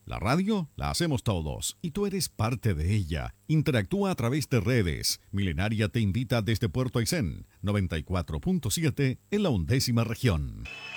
La radio la hacemos todos y tú eres parte de ella. Interactúa a través de redes. Milenaria te invita desde Puerto Aysén, 94.7 en la 11ª región.